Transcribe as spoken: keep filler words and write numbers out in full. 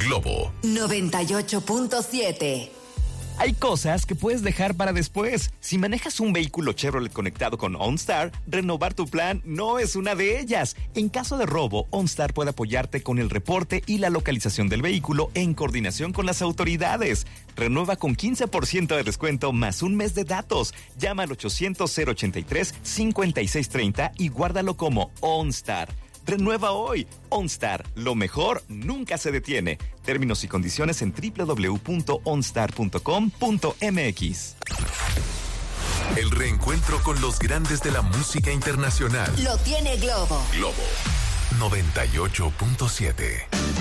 Globo noventa y ocho punto siete. Hay cosas que puedes dejar para después. Si manejas un vehículo Chevrolet conectado con OnStar, renovar tu plan no es una de ellas. En caso de robo, OnStar puede apoyarte con el reporte y la localización del vehículo en coordinación con las autoridades. Renueva con quince por ciento de descuento más un mes de datos. Llama al ochocientos cero ochenta y tres cincuenta y seis treinta y guárdalo como OnStar. Renueva hoy. OnStar, lo mejor nunca se detiene. Términos y condiciones en doble u doble u doble u punto onstar punto com punto m x. El reencuentro con los grandes de la música internacional. Lo tiene Globo. Globo noventa y ocho punto siete.